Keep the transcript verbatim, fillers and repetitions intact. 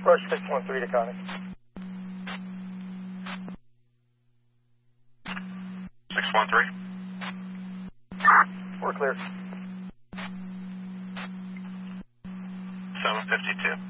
Approach six one three to Connie. six one three. We're clear. seven fifty-two.